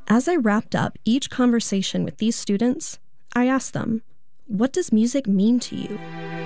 As I wrapped up each conversation with these students, I asked them, what does music mean to you?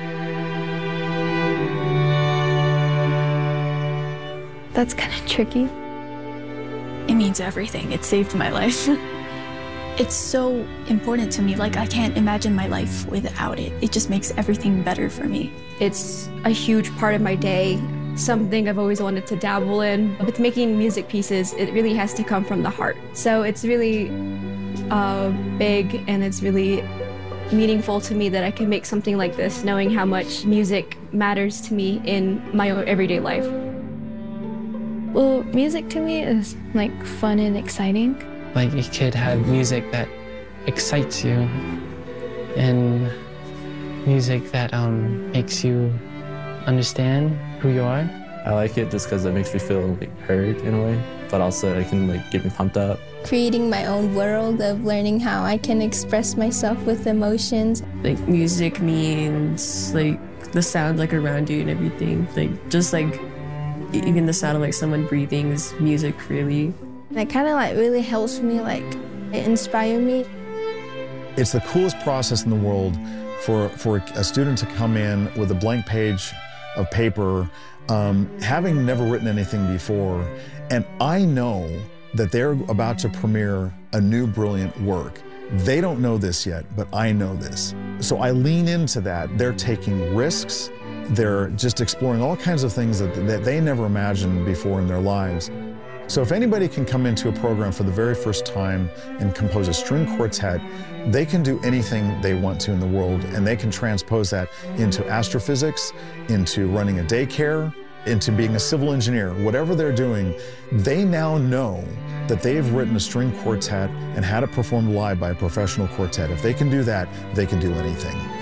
That's kind of tricky. It means everything. It saved my life. It's so important to me. Like, I can't imagine my life without it. It just makes everything better for me. It's a huge part of my day, something I've always wanted to dabble in. With making music pieces, it really has to come from the heart. So it's really big, and it's really meaningful to me that I can make something like this, knowing how much music matters to me in my everyday life. Well, music to me is like fun and exciting. Like, you could have music that excites you and music that makes you understand who you are. I like it just because it makes me feel like heard in a way, but also it can like get me pumped up. Creating my own world of learning how I can express myself with emotions. Like, music means like the sound like around you and everything. Like, just like even the sound of like someone breathing is music, really. That kind of like really helps me, like it inspires me. It's the coolest process in the world for a student to come in with a blank page of paper, having never written anything before, and I know that they're about to premiere a new brilliant work. They don't know this yet, but I know this. So I lean into that. They're taking risks. They're just exploring all kinds of things that they never imagined before in their lives. So if anybody can come into a program for the very first time and compose a string quartet, they can do anything they want to in the world, and they can transpose that into astrophysics, into running a daycare, into being a civil engineer. Whatever they're doing, they now know that they've written a string quartet and had it performed live by a professional quartet. If they can do that, they can do anything.